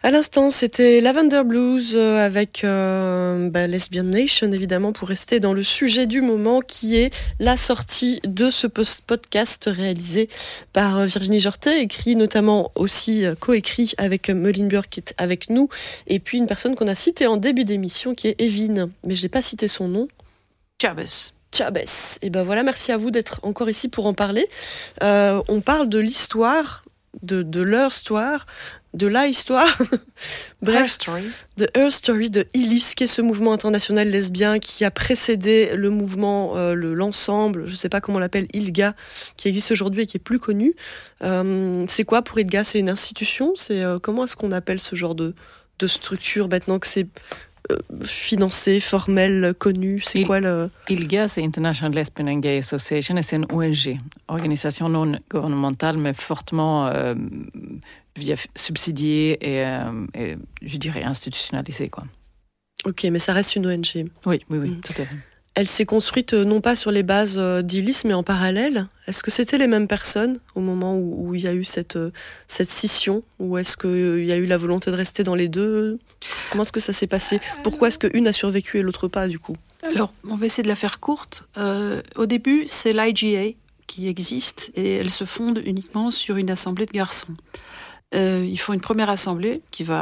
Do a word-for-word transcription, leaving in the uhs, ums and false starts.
À l'instant, c'était Lavender Blues euh, avec euh, bah, Lesbian Nation, évidemment, pour rester dans le sujet du moment, qui est la sortie de ce post- podcast réalisé par euh, Virginie Jortet, écrit notamment aussi, euh, coécrit avec euh, Meline Burke, qui est avec nous, et puis une personne qu'on a citée en début d'émission, qui est Evine, mais je n'ai pas cité son nom. Chavez. Chavez. Et ben voilà, merci à vous d'être encore ici pour en parler. Euh, on parle de l'histoire, de, de leur histoire, de la histoire, bref, Her Story. de Her Story de Illis, qui est ce mouvement international lesbien qui a précédé le mouvement, euh, le, l'ensemble, je ne sais pas comment on l'appelle, ILGA, qui existe aujourd'hui et qui est plus connu. Euh, c'est quoi pour ILGA? C'est une institution? C'est, euh, comment est-ce qu'on appelle ce genre de, de structure maintenant que c'est euh, financé, formel, connu? C'est Il, quoi le... ILGA, c'est International Lesbian and Gay Association, et c'est une O N G, organisation non gouvernementale, mais fortement euh, via subsidiée et, euh, et, je dirais, institutionnalisée, quoi. Ok, mais ça reste une O N G. Oui, oui, oui, Mm. tout à fait. Elle s'est construite euh, non pas sur les bases euh, d'Illis, mais en parallèle. Est-ce que c'était les mêmes personnes au moment où, où il y a eu cette, euh, cette scission? Ou est-ce qu'il euh, y a eu la volonté de rester dans les deux? Comment est-ce que ça s'est passé? Pourquoi est-ce qu'une a survécu et l'autre pas, du coup? Alors, on va essayer de la faire courte. Euh, au début, c'est l'I G A qui existe et elle se fonde uniquement sur une assemblée de garçons. Euh, ils font une première assemblée qui va